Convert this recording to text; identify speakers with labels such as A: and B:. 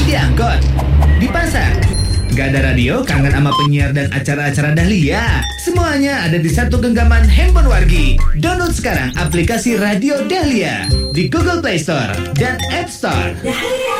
A: di angkot, di pasar. Gak ada radio, kangen sama penyiar dan acara-acara Dahlia. Semuanya ada di satu genggaman handphone Wargi. Download sekarang aplikasi Radio Dahlia di Google Play Store dan App Store.
B: Dahlia.